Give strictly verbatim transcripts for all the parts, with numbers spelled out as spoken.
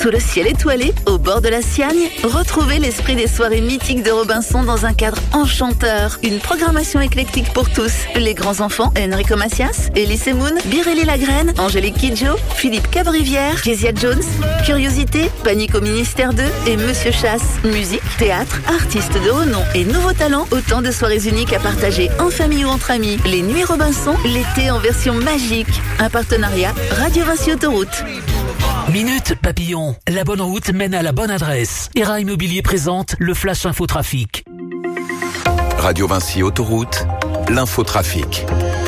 Sous le ciel étoilé, au bord de la Siagne, retrouvez l'esprit des soirées mythiques de Robinson dans un cadre enchanteur. Une programmation éclectique pour tous. Les grands enfants, Enrico Macias, Elise Moon, Birelli Lagraine, Angélique Kidjo, Philippe Cabrivière, Kezia Jones, Curiosité, Panique au Ministère deux et Monsieur Chasse. Musique, théâtre, artistes de haut nom et nouveaux talents, autant de soirées uniques à partager en famille ou entre amis. Les Nuits Robinson, l'été en version magique. Un partenariat Radio Vinci Autoroute. Minute Papillon, la bonne route mène à la bonne adresse. E R A Immobilier présente le Flash Infotrafic. Radio Vinci Autoroute, l'infotrafic.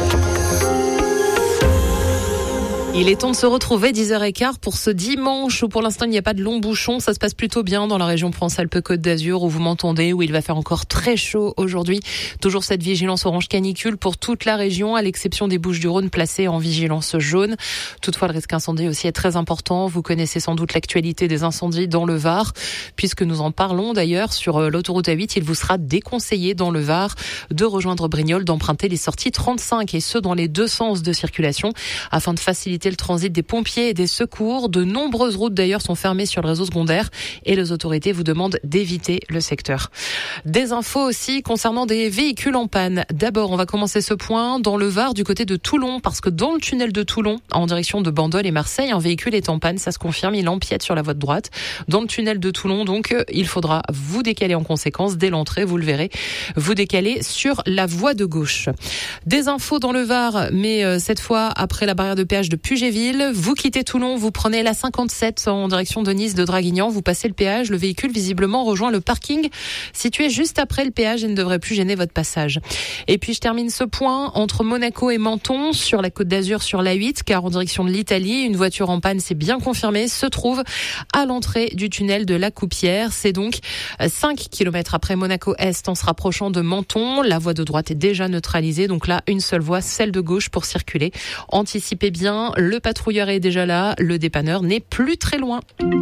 Il est temps de se retrouver dix heures quinze pour ce dimanche où pour l'instant il n'y a pas de longs bouchons. Ça se passe plutôt bien dans la région Provence-Alpes-Côte d'Azur où vous m'entendez, où il va faire encore très chaud aujourd'hui. Toujours cette vigilance orange canicule pour toute la région à l'exception des Bouches-du-Rhône placées en vigilance jaune. Toutefois, le risque incendie aussi est très important. Vous connaissez sans doute l'actualité des incendies dans le Var. Puisque nous en parlons d'ailleurs sur l'autoroute A huit, il vous sera déconseillé dans le Var de rejoindre Brignoles, d'emprunter les sorties trente-cinq et ce dans les deux sens de circulation afin de faciliter le transit des pompiers et des secours. De nombreuses routes d'ailleurs sont fermées sur le réseau secondaire et les autorités vous demandent d'éviter le secteur. Des infos aussi concernant des véhicules en panne. D'abord, on va commencer ce point dans le Var du côté de Toulon parce que dans le tunnel de Toulon, en direction de Bandol et Marseille, un véhicule est en panne, ça se confirme, il empiète sur la voie de droite. Dans le tunnel de Toulon, donc, il faudra vous décaler en conséquence dès l'entrée, vous le verrez, vous décaler sur la voie de gauche. Des infos dans le Var, mais euh, cette fois après la barrière de péage de Puget. Vous quittez Toulon, vous prenez la cinquante-sept en direction de Nice, de Draguignan, vous passez le péage, le véhicule visiblement rejoint le parking situé juste après le péage et ne devrait plus gêner votre passage. Et puis je termine ce point entre Monaco et Menton sur la Côte d'Azur sur l'A huit car en direction de l'Italie, une voiture en panne, c'est bien confirmé, se trouve à l'entrée du tunnel de la Coupière. C'est donc cinq kilomètres après Monaco Est en se rapprochant de Menton. La voie de droite est déjà neutralisée, donc là une seule voie, celle de gauche pour circuler. Anticipez bien, le patrouilleur est déjà là, le dépanneur n'est plus très loin.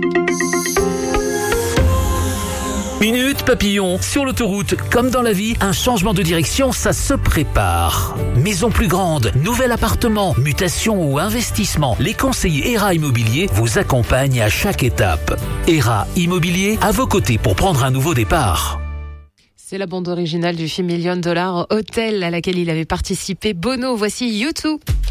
Minute Papillon, sur l'autoroute, comme dans la vie, un changement de direction, ça se prépare. Maison plus grande, nouvel appartement, mutation ou investissement, les conseillers E R A Immobilier vous accompagnent à chaque étape. E R A Immobilier, à vos côtés pour prendre un nouveau départ. C'est la bande originale du film Million Dollar Hotel à laquelle il avait participé Bono. Voici U deux.